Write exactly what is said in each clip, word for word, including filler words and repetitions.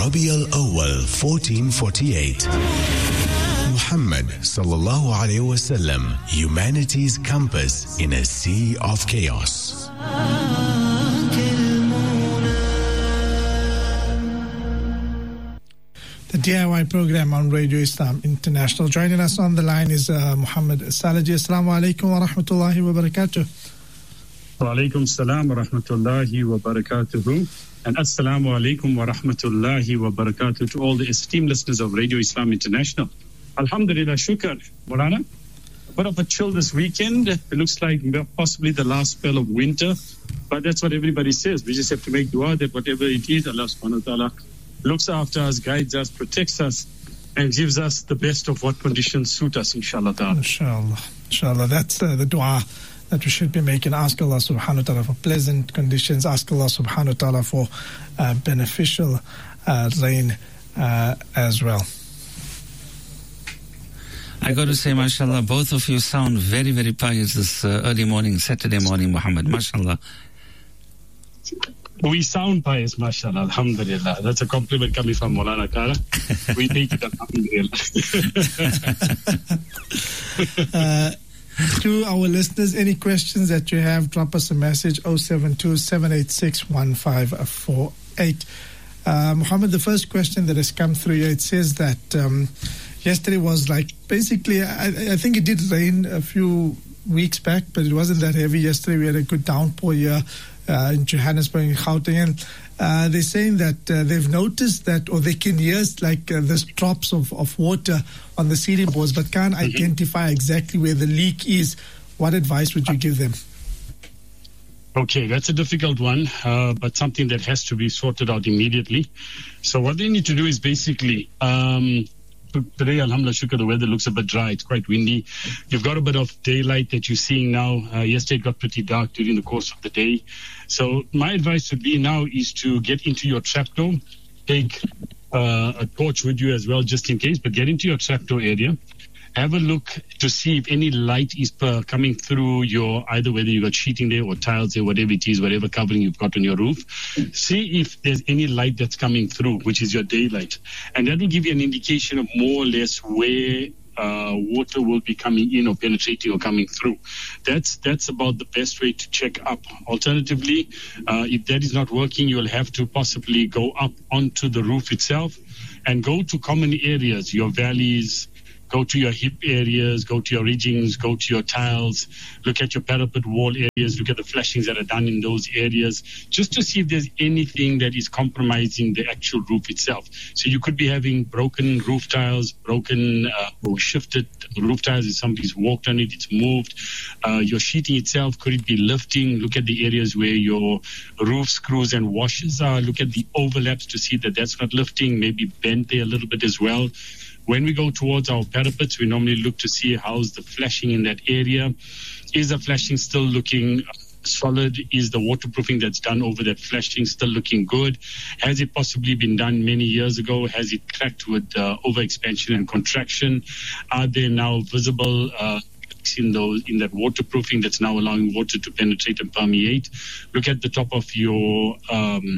Rabi al-Awwal fourteen forty-eight. Muhammad sallallahu alayhi wasallam, humanity's compass in a sea of chaos. The D I Y program on Radio Islam International. Joining us on the line is uh, Muhammad Salaji. Assalamu alaikum wa rahmatullahi wa barakatuh. Wa alaikum salam wa rahmatullahi wa barakatuhu. And assalamu alaikum wa rahmatullahi wa barakatuh to all the esteemed listeners of Radio Islam International. Alhamdulillah, shukr. Maulana, a bit of a chill this weekend. It looks like possibly the last spell of winter. But that's what everybody says. We just have to make dua that whatever it is, Allah subhanahu wa ta'ala looks after us, guides us, protects us, and gives us the best of what conditions suit us, inshallah ta'ala. Inshallah. Inshallah. That's uh, the dua that we should be making. Ask Allah subhanahu wa ta'ala for pleasant conditions. Ask Allah subhanahu wa ta'ala for uh, beneficial uh, rain uh, as well. I got to say, mashallah, both of you sound very, very pious this uh, early morning, Saturday morning, Muhammad. Mashallah. We sound pious, mashallah, alhamdulillah. That's a compliment coming from Maulana Kara. We take it, alhamdulillah. uh, to our listeners, any questions that you have, drop us a message, oh seven two, seven eight six, one five four eight. Uh, Muhammad, the first question that has come through here, it says that um, yesterday was like, basically, I, I think it did rain a few weeks back, but it wasn't that heavy. Yesterday we had a good downpour here uh, in Johannesburg, in Gauteng. And uh, they're saying that uh, they've noticed that, or they can hear like uh, this drops of, of water on the ceiling boards, but can't mm-hmm. identify exactly where the leak is. What advice would you give them? Okay, that's a difficult one, uh, but something that has to be sorted out immediately. So what they need to do is basically, um, today, alhamdulillah, shukr, the weather looks a bit dry. It's quite windy. You've got a bit of daylight that you're seeing now. Uh, yesterday it got pretty dark during the course of the day. So my advice would be now is to get into your trapdoor. Take uh, a torch with you as well, just in case, but get into your trapdoor area. Have a look to see if any light is uh, coming through your, either whether you've got sheeting there or tiles there, whatever it is, whatever covering you've got on your roof. See if there's any light that's coming through, which is your daylight. And that will give you an indication of more or less where uh, water will be coming in or penetrating or coming through. That's that's about the best way to check up. Alternatively, uh, if that is not working, you'll have to possibly go up onto the roof itself and go to common areas, your valleys, go to your hip areas, go to your ridgings, go to your tiles, look at your parapet wall areas, look at the flashings that are done in those areas, just to see if there's anything that is compromising the actual roof itself. So you could be having broken roof tiles, broken uh, or shifted roof tiles if somebody's walked on it, it's moved. Uh, your sheeting itself, could it be lifting? Look at the areas where your roof screws and washers are. Look at the overlaps to see that that's not lifting, maybe bent there a little bit as well. When we go towards our parapets, we normally look to see how's the flashing in that area. Is the flashing still looking solid? Is the waterproofing that's done over that flashing still looking good? Has it possibly been done many years ago? Has it cracked with uh, overexpansion and contraction? Are there now visible uh, in those in that waterproofing that's now allowing water to penetrate and permeate? Look at the top of your um,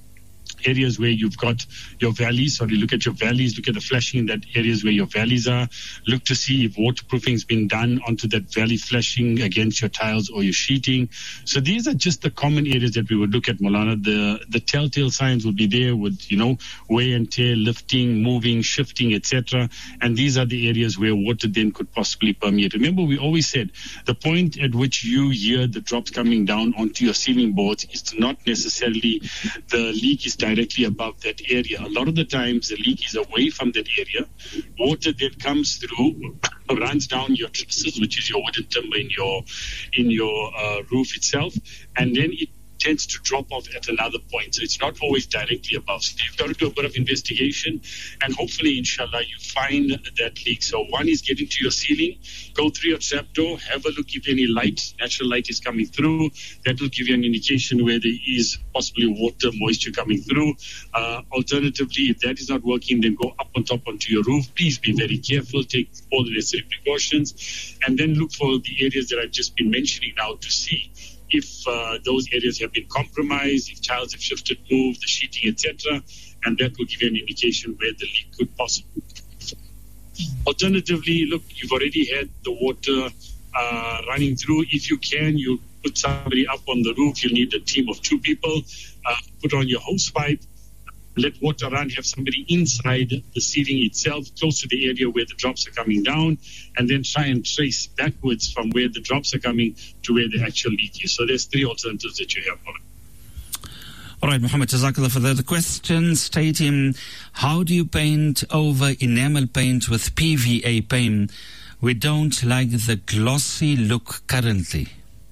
areas where you've got your valleys. Sorry, look at your valleys, look at the flashing in that areas where your valleys are. Look to see if waterproofing's been done onto that valley flashing against your tiles or your sheeting. So these are just the common areas that we would look at, Maulana. The the telltale signs will be there with, you know, wear and tear, lifting, moving, shifting, et cetera. And these are the areas where water then could possibly permeate. Remember, we always said the point at which you hear the drops coming down onto your ceiling boards is not necessarily the leak is directly above that area. A lot of the times the leak is away from that area. Water then comes through, runs down your trusses, which is your wooden timber in your in your uh, roof itself, and then it tends to drop off at another point. So it's not always directly above. So you've got to do a bit of investigation, and hopefully, inshallah, you find that leak. So one is get into your ceiling, go through your trapdoor, have a look if any light, natural light is coming through. That will give you an indication where there is possibly water, moisture coming through. Uh, alternatively, if that is not working, then go up on top onto your roof. Please be very careful, take all the necessary precautions, and then look for the areas that I've just been mentioning now to see if uh, those areas have been compromised, if tiles have shifted, moved, the sheeting, et cetera. and that will give you an indication where the leak could possibly be. Alternatively, look, you've already had the water uh, running through. If you can, you put somebody up on the roof. You'll need a team of two people. Uh, put on your hose pipe. Let water run, have somebody inside the ceiling itself, close to the area where the drops are coming down, and then try and trace backwards from where the drops are coming to where the actual leak is. So there's three alternatives that you have. All right, Muhammad, Jazakallah for that. The question stating, how do you paint over enamel paint with P V A paint? We don't like the glossy look currently.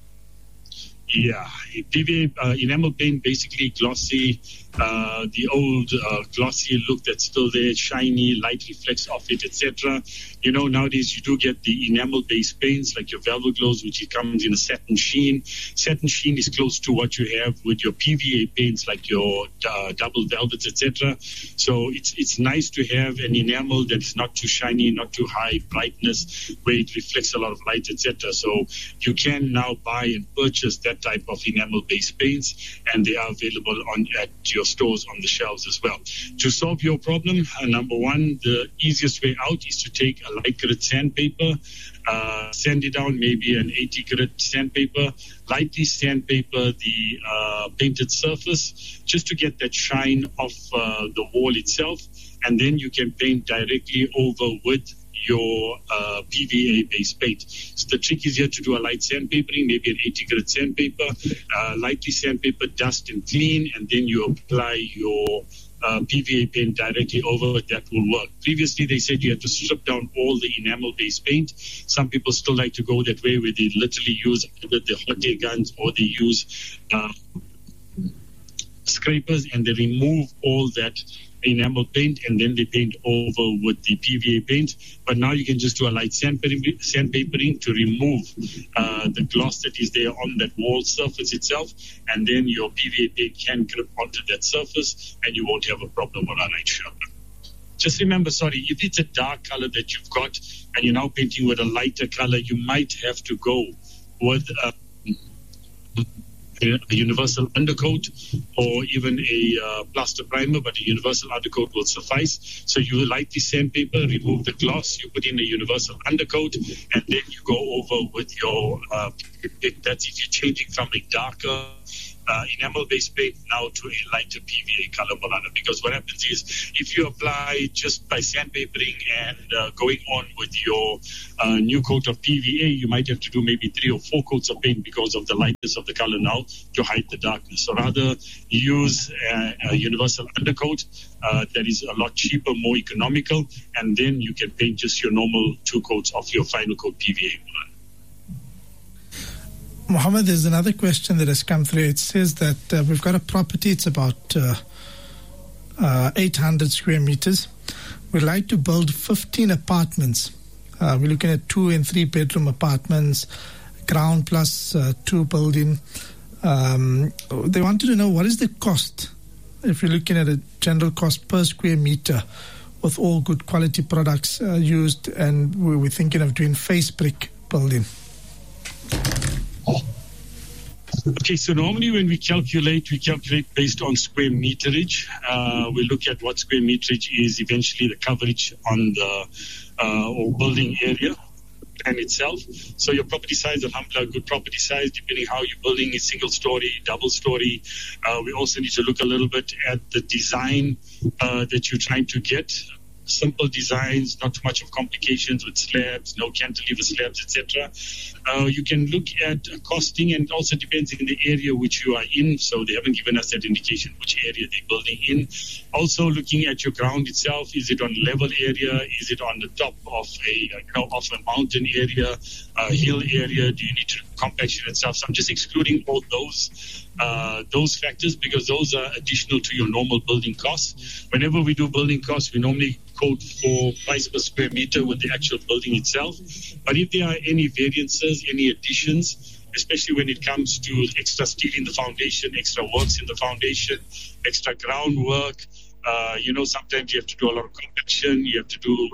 Yeah, P V A uh, enamel paint, basically glossy, uh, the old uh, glossy look that's still there, shiny, light reflects off it, et cetera. You know, nowadays you do get the enamel-based paints like your Velvet Glows, which comes in a satin sheen. Satin sheen is close to what you have with your P V A paints like your uh, double velvets, et cetera. So it's it's nice to have an enamel that is not too shiny, not too high brightness, where it reflects a lot of light, et cetera. So you can now buy and purchase that type of enamel-based paints, and they are available on at your stores on the shelves as well. To solve your problem, uh, number one, the easiest way out is to take a light grit sandpaper, uh, sand it down, maybe an eighty grit sandpaper, lightly sandpaper the uh, painted surface just to get that shine off uh, the wall itself, and then you can paint directly over with your uh, P V A-based paint. So the trick is here to do a light sandpapering, maybe an eighty grit sandpaper, uh, lightly sandpaper, dust and clean, and then you apply your uh, P V A paint directly over it. That will work. Previously, they said you had to strip down all the enamel-based paint. Some people still like to go that way, where they literally use either the hot air guns or they use uh, scrapers, and they remove all that enamel paint, and then they paint over with the P V A paint. But now you can just do a light sandpapering, sandpapering to remove uh, the gloss that is there on that wall surface itself, and then your P V A paint can grip onto that surface, and you won't have a problem on a night shot. Just remember, sorry, if it's a dark color that you've got, and you're now painting with a lighter color, you might have to go with uh, a universal undercoat or even a uh, plaster primer, but a universal undercoat will suffice. So you lightly sandpaper, remove the gloss, you put in a universal undercoat, and then you go over with your uh, that's if you're changing from a darker uh, enamel-based paint now to a lighter P V A color, Molana. Because what happens is if you apply just by sandpapering and uh, going on with your uh, new coat of P V A, you might have to do maybe three or four coats of paint because of the lightness of the color now to hide the darkness. So rather use a, a universal undercoat uh, that is a lot cheaper, more economical, and then you can paint just your normal two coats of your final coat P V A. Muhammad, there's another question that has come through. It says that uh, we've got a property. It's about uh, uh, eight hundred square meters. We'd like to build fifteen apartments. Uh, we're looking at two and three bedroom apartments, ground plus uh, two building. Um, they wanted to know what is the cost, if you're looking at a general cost per square meter with all good quality products uh, used, and we we're thinking of doing face brick building. Okay, so normally when we calculate, we calculate based on square meterage. Uh, we look at what square meterage is eventually the coverage on the uh, or building area plan itself. So your property size, alhamdulillah, good property size, depending how you're building, is single story, double story. Uh, we also need to look a little bit at the design uh, that you're trying to get. Simple designs, not too much of complications with slabs, no cantilever slabs, et cetera. Uh, you can look at costing, and it also depends in the area which you are in. So they haven't given us that indication which area they're building in. Also looking at your ground itself, is it on level area? Is it on the top of a you know of a mountain area, a hill area? Do you need to compaction itself? So I'm just excluding all those uh, those factors because those are additional to your normal building costs. Whenever we do building costs, we normally quote for price per square meter with the actual building itself. But if there are any variances, any additions, especially when it comes to extra steel in the foundation, extra works in the foundation, extra groundwork, uh, you know, sometimes you have to do a lot of compaction, you have to do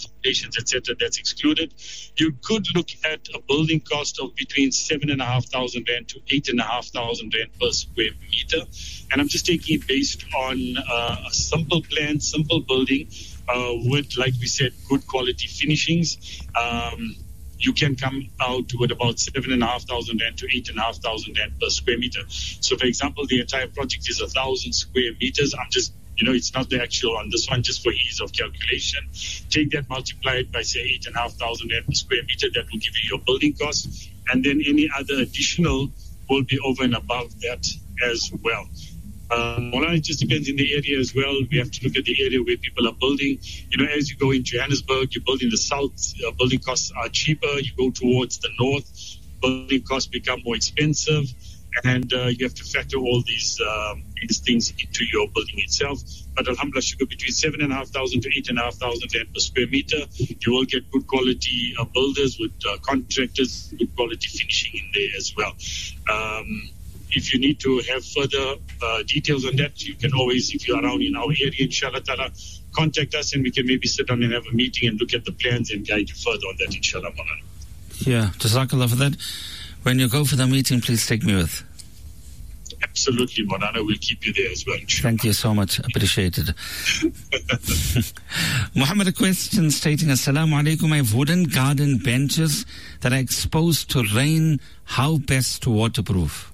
foundations, et cetera, that's excluded. You could look at a building cost of between seven and a half thousand rand to eight and a half thousand rand per square meter. And I'm just taking it based on uh, a simple plan, simple building uh, with, like we said, good quality finishings. Um, you can come out with about seven and a half thousand rand to eight and a half thousand rand per square meter. So, for example, the entire project is a thousand square meters. I'm just You know, it's not the actual on this one, just for ease of calculation. Take that, multiply it by, say, eight and a half thousand rand per square meter. That will give you your building costs. And then any other additional will be over and above that as well. Um, well, it just depends in the area as well. We have to look at the area where people are building. You know, as you go in Johannesburg, you build in the south, uh, building costs are cheaper. You go towards the north, building costs become more expensive. And uh, you have to factor all these um, these things into your building itself. But alhamdulillah, sugar between seven and a half thousand to eight and a half thousand rand per square meter. You will get good quality uh, builders with uh, contractors, good quality finishing in there as well. Um, if you need to have further uh, details on that, you can always, if you're around in our area, inshallah ta'ala, contact us and we can maybe sit down and have a meeting and look at the plans and guide you further on that, inshallah. Yeah, jazakallah for that. When you go for the meeting, please take me with. Absolutely, Monana. We'll keep you there as well. Inshallah. Thank you so much. Appreciated. Muhammad, a question stating, Assalamu alaikum. I have wooden garden benches that are exposed to rain. How best to waterproof?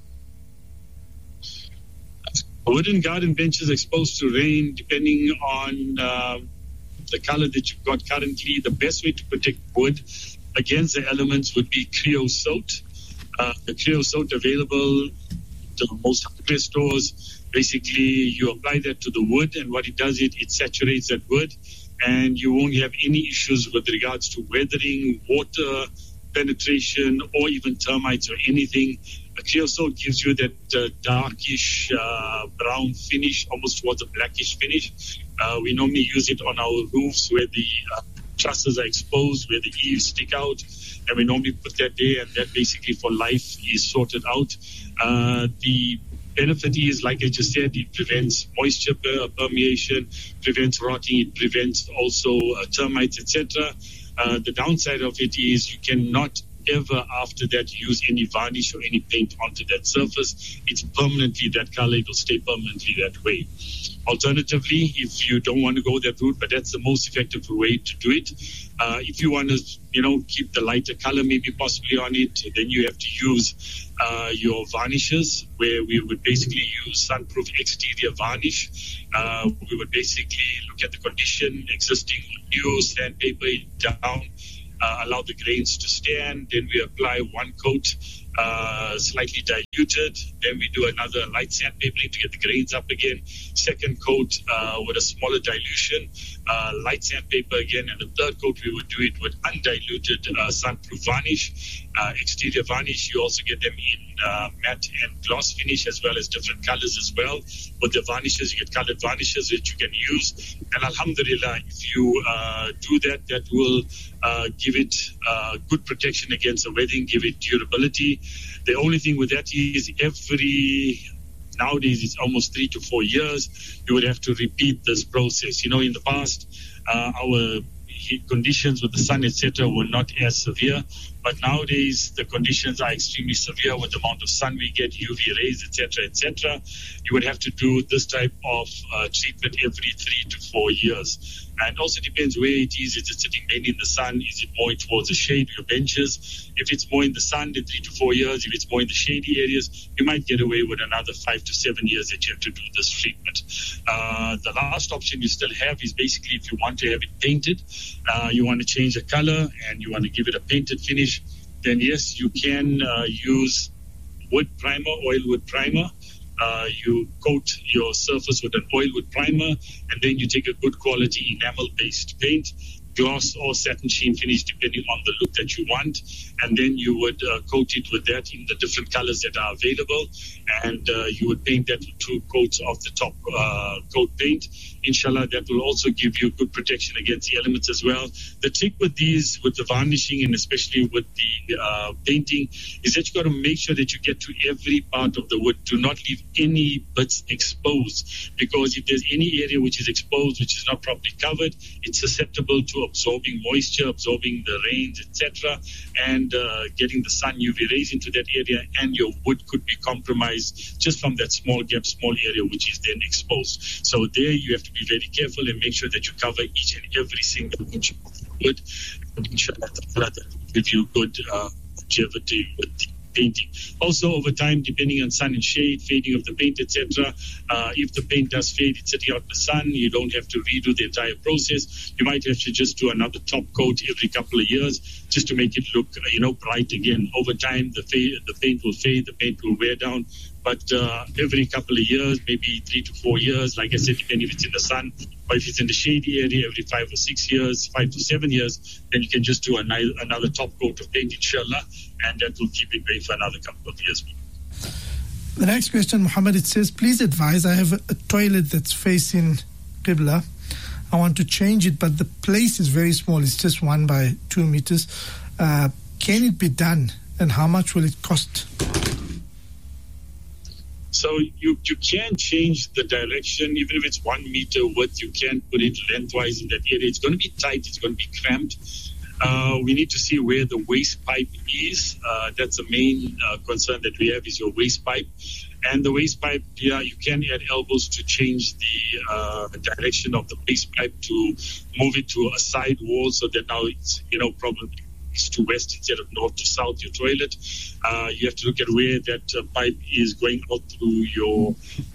Wooden garden benches exposed to rain, depending on uh, the color that you've got currently, the best way to protect wood against the elements would be creosote. Uh, the creosote available to most hardware stores. Basically, you apply that to the wood, and what it does, it, it saturates that wood, and you won't have any issues with regards to weathering, water penetration, or even termites or anything. The creosote gives you that uh, darkish uh, brown finish, almost towards a blackish finish. Uh, we normally use it on our roofs where the uh, trusses are exposed, where the eaves stick out. And we normally put that there, and that basically for life is sorted out. Uh, the benefit is, like I just said, it prevents moisture permeation, prevents rotting, it prevents also uh, termites, et cetera. Uh, the downside of it is you cannot ever after that use any varnish or any paint onto that surface. It's permanently that color, it will stay permanently that way. Alternatively, if you don't want to go that route, but that's the most effective way to do it, uh, if you want to, you know, keep the lighter color maybe possibly on it, then you have to use uh, your varnishes, where we would basically use sunproof exterior varnish. Uh, we would basically look at the condition, existing or new, sandpaper it down, uh, allow the grains to stand, then we apply one coat, Uh, slightly diluted. Then we do another light sandpapering to get the grains up again. Second coat uh, with a smaller dilution, uh, light sandpaper again, and the third coat we would do it with undiluted uh, sunproof varnish, uh, exterior varnish. You also get them in uh, matte and gloss finish as well as different colors as well. With the varnishes, you get colored varnishes that you can use. And alhamdulillah, if you uh, do that, that will uh, give it uh, good protection against the weathering, give it durability. The only thing with that is every, nowadays it's almost three to four years, you would have to repeat this process. You know, in the past, uh, our heat conditions with the sun, et cetera, were not as severe. But nowadays, the conditions are extremely severe with the amount of sun we get, U V rays, et cetera, et cetera. You would have to do this type of uh, treatment every three to four years. And also depends where it is. Is it sitting mainly in the sun? Is it more towards the shade, your benches? If it's more in the sun, then three to four years. If it's more in the shady areas, you might get away with another five to seven years that you have to do this treatment. Uh, the last option you still have is basically if you want to have it painted, uh, you want to change the color and you want to give it a painted finish, then yes, you can uh, use wood primer, oil wood primer. Uh, you coat your surface with an oil wood primer, and then you take a good quality enamel-based paint, gloss or satin sheen finish, depending on the look that you want. And then you would uh, coat it with that in the different colors that are available. And uh, you would paint that with two coats of the top uh, coat paint. Inshallah, that will also give you good protection against the elements as well. The trick with these, with the varnishing and especially with the uh, painting, is that you got to make sure that you get to every part of the wood. Do not leave any bits exposed, because if there's any area which is exposed, which is not properly covered, it's susceptible to also absorbing moisture, absorbing the rains, et cetera, and uh, getting the sun U V rays into that area, and your wood could be compromised just from that small gap, small area which is then exposed. So there you have to be very careful and make sure that you cover each and every single inch of wood, and ensure that the flood will give you good uh, longevity with the painting. Also, over time, depending on sun and shade, fading of the paint, et cetera, uh, if the paint does fade, it's sitting out in the sun, you don't have to redo the entire process. You might have to just do another top coat every couple of years just to make it look, you know, bright again. Over time, the, fade, the paint will fade, the paint will wear down. But uh, every couple of years, maybe three to four years, like I said, depending if it's in the sun or if it's in the shady area, every five or six years, five to seven years, then you can just do another, another top coat of paint, inshallah, and that will keep it going for another couple of years. The next question, Muhammad, it says, please advise, I have a, a toilet that's facing Qibla. I want to change it, but the place is very small. It's just one by two meters. Uh, can it be done, and how much will it cost? So you, you can change the direction, even if it's one meter width, you can put it lengthwise in that area. It's going to be tight, it's going to be cramped. Uh, we need to see where the waste pipe is. Uh, that's the main uh, concern that we have is your waste pipe. And the waste pipe, yeah, you can add elbows to change the uh, direction of the waste pipe to move it to a side wall so that now it's, you know, probably east to west instead of north to south, your toilet. Uh, you have to look at where that uh, pipe is going out through your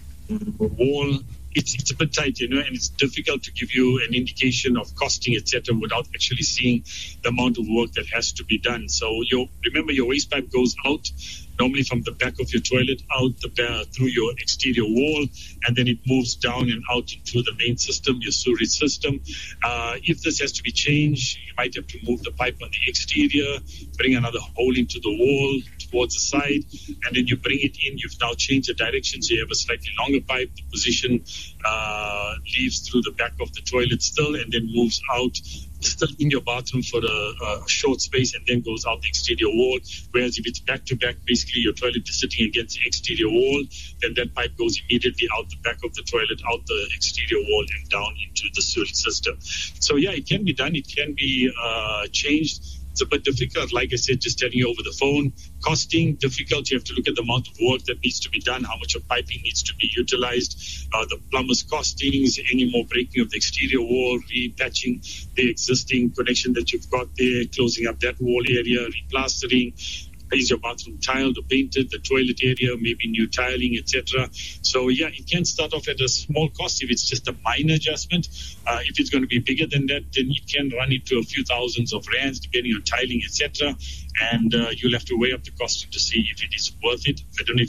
wall. It's, it's a bit tight, you know, and it's difficult to give you an indication of costing, et cetera, without actually seeing the amount of work that has to be done. So your, remember, your waste pipe goes out normally from the back of your toilet out the through your exterior wall, and then it moves down and out into the main system, your sewage system. Uh, if this has to be changed, you might have to move the pipe on the exterior, bring another hole into the wall towards the side, and then you bring it in. You've now changed the direction, so you have a slightly longer pipe. The position uh, leaves through the back of the toilet still, and then moves out still in your bathroom for a, a short space, and then goes out the exterior wall. Whereas if it's back to back, basically your toilet is sitting against the exterior wall, then that pipe goes immediately out the back of the toilet, out the exterior wall, and down into the sewage system. So yeah, it can be done. It can be uh, changed. It's a bit difficult, like I said, just telling you over the phone. Costing, difficult. You have to look at the amount of work that needs to be done, how much of piping needs to be utilized, uh, the plumber's costings, any more breaking of the exterior wall, repatching the existing connection that you've got there, closing up that wall area, replastering. Is your bathroom tiled or painted, the toilet area, maybe new tiling, et cetera. So yeah, it can start off at a small cost if it's just a minor adjustment. Uh, if it's going to be bigger than that, then it can run into a few thousands of rands depending on tiling, et cetera. And uh, you'll have to weigh up the cost to see if it is worth it. I don't know if